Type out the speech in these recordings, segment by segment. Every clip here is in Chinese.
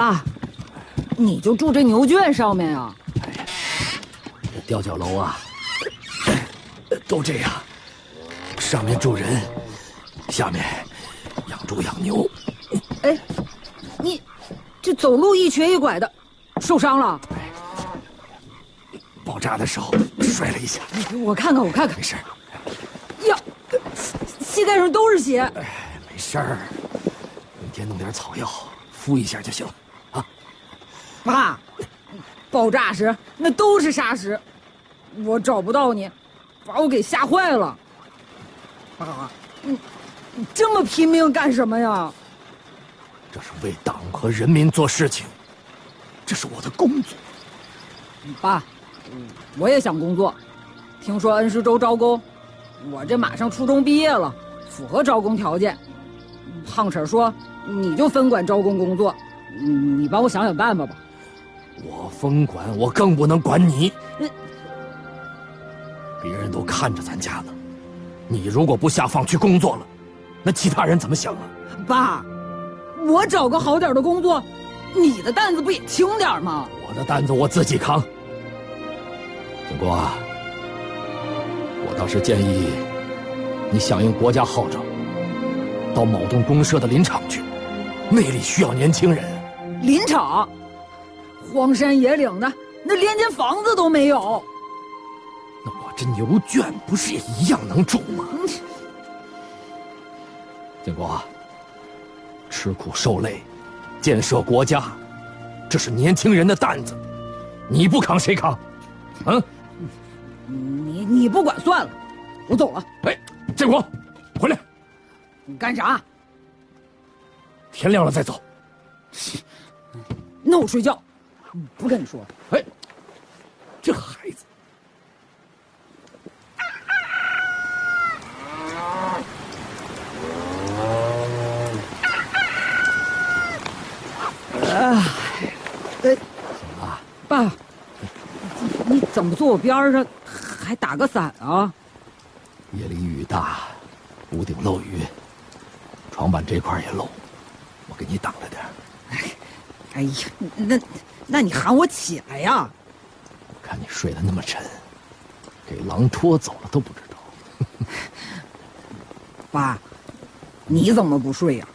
爸，你就住这牛圈上面啊？ 这吊脚楼啊，都这样，上面住人，下面养猪养牛。 哎，你这走路一瘸一拐的，受伤了？ 爆炸的时候摔了一下。 我看看， 没事。 呀，膝盖上都是血。 没事儿，明天弄点草药敷一下就行了啊。 爸，爆炸时那都是沙石，我找不到你，把我给吓坏了。爸，你这么拼命干什么呀？ 这是为党和人民做事情，这是我的工作。 爸，我也想工作，听说恩施州招工，我这马上初中毕业了，符合招工条件。胖婶说你就分管招工工作，你帮我想想办法吧。 我分管，我更不能管你。别人都看着咱家呢，你如果不下放去工作了，那其他人怎么想啊？ 爸，我找个好点的工作，你的担子不也轻点吗？ 我的担子我自己扛。景国啊，我倒是建议你响应国家号召，到某栋公社的林场去，那里需要年轻人。 林场，荒山野岭的，那连间房子都没有。 那我这牛圈不是也一样能住吗？景国啊，吃苦受累，建设国家，这是年轻人的担子，你不扛谁扛？嗯， 你不管算了，我走了。 哎，建国，回来！ 你干啥？ 天亮了再走。 那我睡觉，不跟你说。 哎，这孩子。行了， 爸，你怎么坐我边上，还打个伞啊？ 夜里雨大，屋顶漏雨，床板这块也漏，我给你挡着点。 哎呀，那你喊我起来呀！ 看你睡得那么沉，给狼拖走了都不知道。 爸，你怎么不睡呀？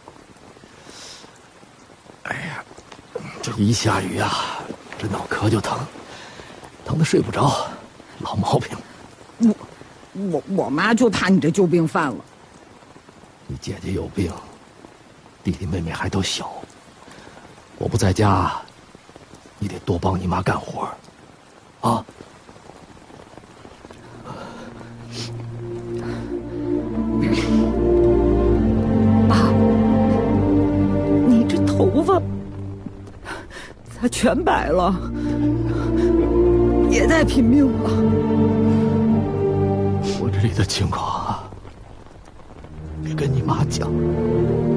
哎呀，这一下雨啊，这脑壳就疼，疼得睡不着，老毛病。 我妈就怕你这旧病犯了。 你姐姐有病，弟弟妹妹还都小，我不在家，你得多帮你妈干活，啊。 爸，你这头发咋全白了？别再拼命了。 我这里的情况啊，你跟你妈讲。